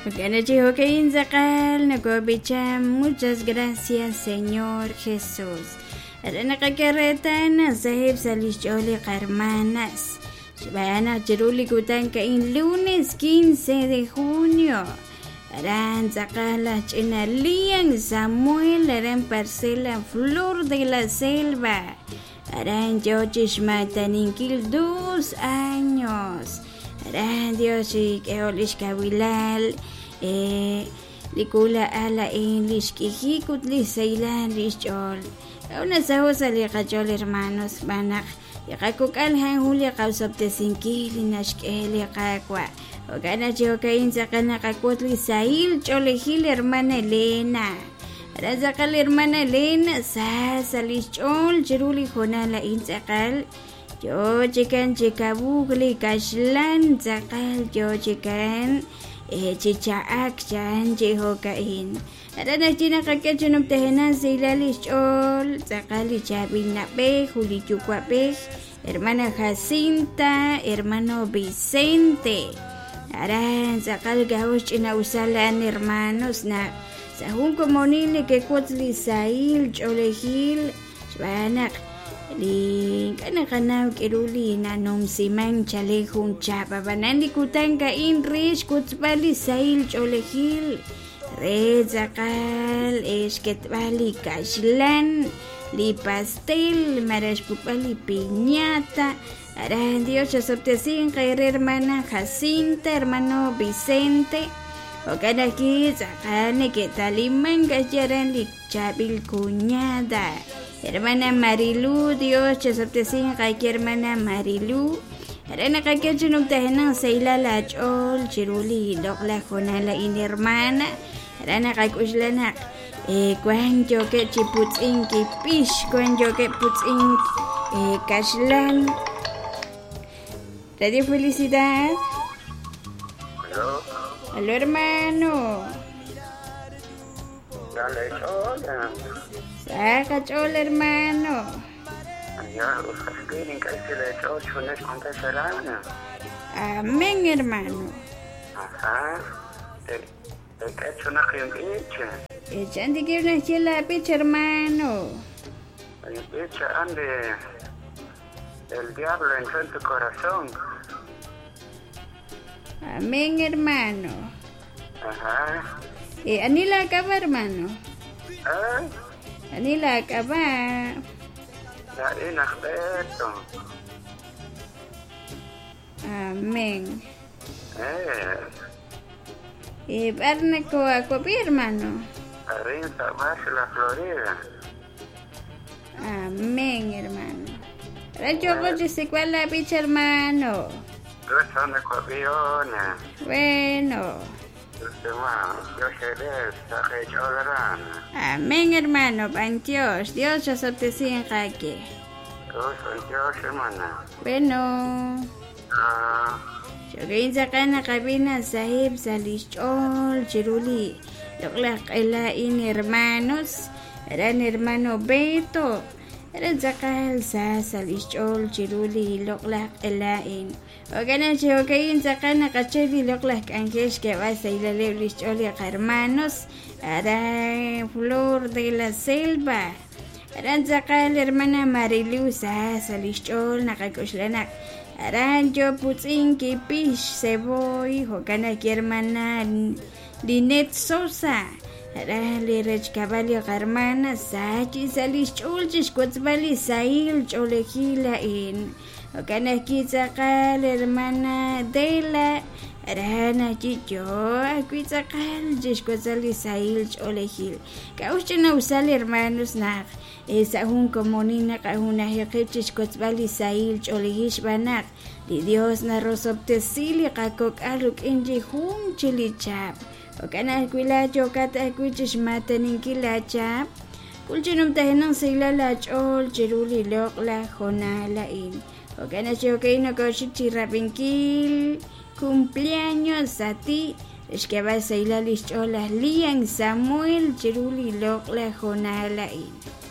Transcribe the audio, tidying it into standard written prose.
Muchas gracias, Señor Jesús. Aranakakeretana sahib salisholi hermanas. Shibana chiruli kutanka en lunes 15 de junio. Aran zakala chinalian Samuel aran parcela Flor de la Selva. Aran yochish mataninkil 2 años. Aran Dios que olish kabilal. Likula ala English kijikut li sailan lichol. Una sahosa li kachol hermanos banak. Yakakuk alhan Julia kausapte sinkili nashkeli kakwa. Ogana chokain sakana kakutli sail cholehil hermana Elena. Razakal hermana Elena sa lichol chiruli honala insakal. Yo chikan chikabugli kashlan zakal yo chikan. Chichaak chan chihokain. Arana china kakachunum tehenan silalish ol zakali chabina pe juli chukwape hermana Jacinta hermano Vicente. Aran zakal gauch china usalan hermanos na sahun komonile que kutzli sail cholehil shbanak li kana kiruli na nom simang chalehun chapa banandi kutanga in rish kutzbali sail cholehil re zakal esketbali kashlan li pastel marash pupali piñata. Aran Dios asoptesin kair hermana Jacinta hermano Vicente. Okan aquí zakane que taliman gajaran li chabil cuñada. Hermana Marilu, Dios asoptesin kair hermana Marilu. Arana kakachunum tahenang saila lachol chiruli dokla jonala in hermana. Arana kakuslanak kwan joke chiputzin kipish kwan joke putzin kashlan. Radio Felicidad. Aló. Aló hermano. Dale, hola. Saca chol hermano. Ya, usas quieren que se le echó chunes con tesarana. Amén hermano. Ajá. Te echo una gente. Echandi que una chela picha hermano. El picha ande el diablo entró en tu corazón. Amén hermano. Ajá. Anila acaba hermano. Anila acaba. Ya inacto. Amén. Barnaco Acuapi hermano. Arinza más la Florida. Amén hermano. Rayo coche se cuela picha hermano. Dos son de copiona. Bueno. Yo seré saque cholarán. Amén hermano, pan Dios. Dios os obtesí en jaque. Dos son Dios hermana. Bueno. Yo que insacana cabina sahib salichol chiruli. Loklak ela in hermanos. Eran hermano Beto. Eran zakal sa salichol chiruli loklak ela in. Ogana chokain sakana kacheli loklak angesh que va a ir a lichol y hermanos. Ara Flor de la Selva. Eran zakal hermana Marilu sa salichol nakakushlanak. Aran yo putzin kipish seboy hokana ki hermana Linet Sosa. Aran li rech caballo hermana sachi salish chulchish kutzbali sail cholehila in. Hokana ki zakal hermana Dela. Aran chicho akuizakal jish kutzali sail cholehil. Kaushana usal hermanos nak. Esa un comunina kahuna heqichis kutzbali sail cholihish banak. Di Dios na rosoptesili kakok aluk inji hum chilichap. Okana kuila chokat akuichis matanin kilachap. Kulchinum tahenang sila lachol chiruli lokla jonala in. Okana chokaino koshik chirapinkil. Cumpleaños a ti. Es que vas a ir a licholas lian Samuel chiruli lokla jonala in.